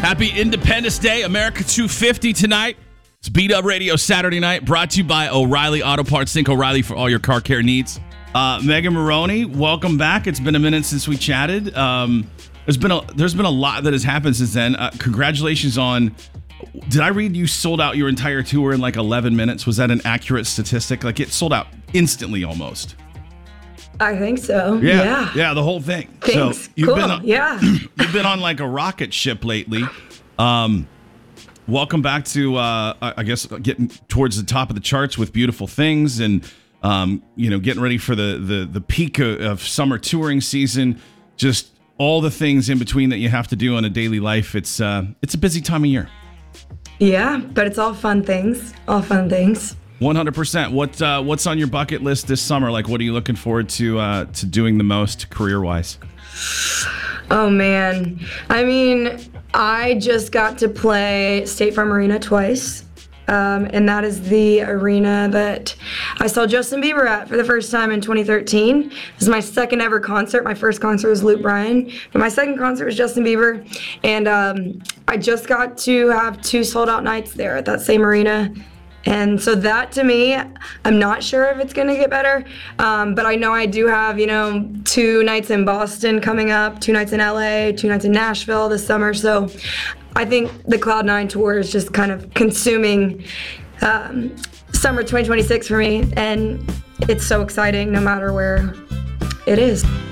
Happy Independence Day, America 250 tonight. It's Beat Up Radio Saturday night, brought to you by O'Reilly Auto Parts. Think O'Reilly for all your car care needs. Megan Maroney, welcome back. It's been a minute since we chatted. There's been a lot that has happened since then. Congratulations on. Did I read you sold out your entire tour in like 11 minutes? Was that an accurate statistic? Like it sold out instantly almost. I think so. Yeah, the whole thing. Thanks. So you've cool. been you've been on like a rocket ship lately. Welcome back to I guess getting towards the top of the charts with Beautiful Things and getting ready for the peak of summer touring season. Just all the things in between that you have to do in a daily life. It's a busy time of year. Yeah, but it's all fun things. 100%. What's on your bucket list this summer? Like, what are you looking forward to doing the most career-wise? Oh, man. I mean, I just got to play State Farm Arena twice. And that is the arena that I saw Justin Bieber at for the first time in 2013. This is my second ever concert. My first concert was Luke Bryan, but my second concert was Justin Bieber. And I just got to have 2 sold-out nights there at that same arena. And so that, to me, I'm not sure if it's going to get better, but I know I do have, 2 nights in Boston coming up, 2 nights in LA, 2 nights in Nashville this summer. So I think the Cloud9 tour is just kind of consuming summer 2026 for me, and it's so exciting no matter where it is.